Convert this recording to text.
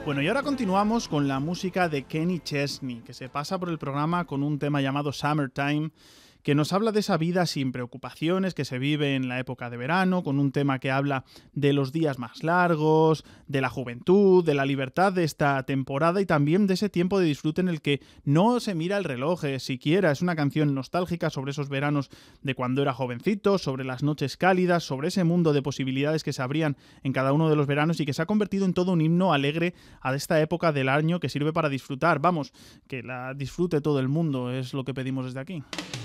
Bueno, y ahora continuamos con la música de Kenny Chesney, que se pasa por el programa con un tema llamado Summertime, que nos habla de esa vida sin preocupaciones que se vive en la época de verano, con un tema que habla de los días más largos, de la juventud, de la libertad de esta temporada y también de ese tiempo de disfrute en el que no se mira el reloj siquiera. Es una canción nostálgica sobre esos veranos de cuando era jovencito, sobre las noches cálidas, sobre ese mundo de posibilidades que se abrían en cada uno de los veranos y que se ha convertido en todo un himno alegre a esta época del año que sirve para disfrutar. Vamos, que la disfrute todo el mundo, es lo que pedimos desde aquí.